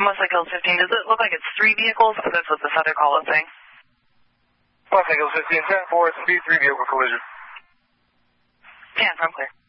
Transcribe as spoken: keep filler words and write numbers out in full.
Motorcycle fifteen, does it look like it's three vehicles? Because that's what this other call is saying. Motorcycle fifteen, ten four, it's a B three vehicle collision. ten, I'm clear.